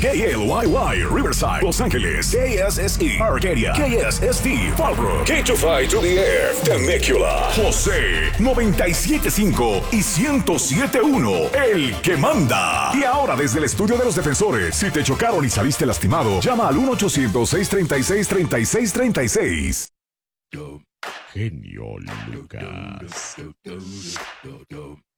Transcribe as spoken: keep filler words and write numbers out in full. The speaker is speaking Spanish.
K L Y Y, Riverside, Los Ángeles, K S S E, Arcadia, K S S T, Fallbrook, K two five to the F, Temecula, José, noventa y siete punto cinco y ciento siete punto uno, el que manda. Y ahora desde el estudio de los defensores, si te chocaron y saliste lastimado, llama al uno ochocientos, seiscientos treinta y seis, treinta y seis treinta y seis. Genio Lucas.